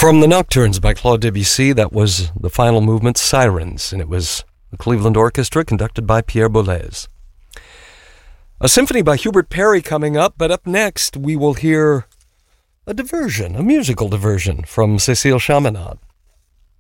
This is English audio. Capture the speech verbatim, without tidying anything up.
From the Nocturnes by Claude Debussy, that was the final movement, Sirens, and it was the Cleveland Orchestra conducted by Pierre Boulez. A symphony by Hubert Parry coming up, but up next we will hear a diversion, a musical diversion from Cécile Chaminade.